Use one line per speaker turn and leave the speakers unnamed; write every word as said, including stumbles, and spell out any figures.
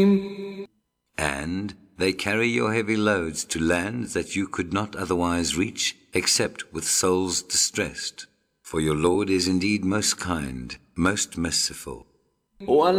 And they carry your heavy loads to lands that you could not otherwise reach except with souls distressed. For your Lord is indeed most kind, most merciful.